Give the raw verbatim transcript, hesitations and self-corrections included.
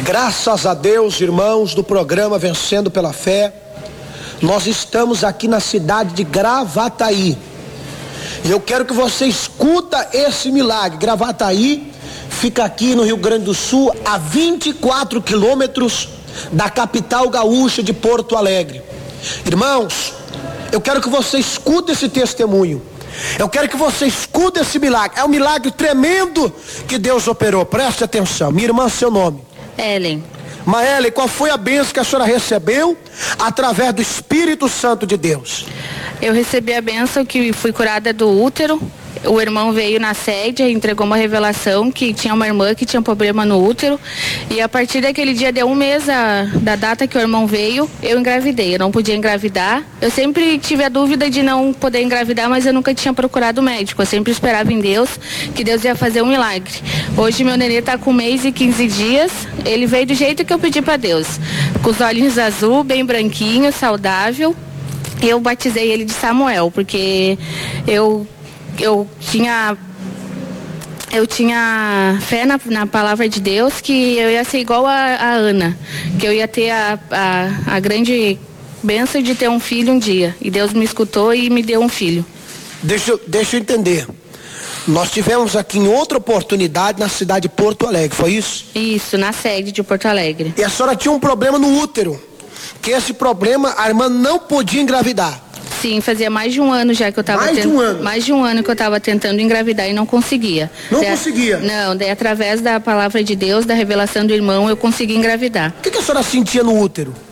Graças a Deus, irmãos do programa Vencendo pela Fé, nós estamos aqui na cidade de Gravataí. E eu quero que você escuta esse milagre. Gravataí fica aqui no Rio Grande do Sul, a vinte e quatro quilômetros da capital gaúcha de Porto Alegre. Irmãos, eu quero que você escute esse testemunho. Eu quero que você escute esse milagre. É um milagre tremendo que Deus operou. Preste atenção. Minha irmã, seu nome? Ellen. Maeli, qual foi a bênção que a senhora recebeu através do Espírito Santo de Deus? Eu recebi a bênção que fui curada do útero. O irmão veio na sede e entregou uma revelação que tinha uma irmã que tinha problema no útero. E a partir daquele dia, deu um mês a, da data que o irmão veio, eu engravidei. Eu não podia engravidar. Eu sempre tive a dúvida de não poder engravidar, mas eu nunca tinha procurado médico. Eu sempre esperava em Deus, que Deus ia fazer um milagre. Hoje meu nenê tá com um mês e quinze dias. Ele veio do jeito que eu pedi para Deus. Com os olhinhos azul, bem branquinho, saudável. Eu batizei ele de Samuel, porque eu... eu tinha eu tinha fé na, na palavra de Deus que eu ia ser igual a, a Ana, que eu ia ter a, a, a grande bênção de ter um filho um dia, e Deus me escutou e me deu um filho. Deixa, deixa eu entender, nós tivemos aqui em outra oportunidade na cidade de Porto Alegre, foi isso? Isso, na sede de Porto Alegre. E a senhora tinha um problema no útero, que esse problema a irmã não podia engravidar. Sim, fazia mais de um ano já que eu estava mais tent... de um ano? mais de um ano que eu estava tentando engravidar e não conseguia. Não daí, conseguia? Não, daí através da palavra de Deus, da revelação do irmão, eu consegui engravidar. O que, que a senhora sentia no útero?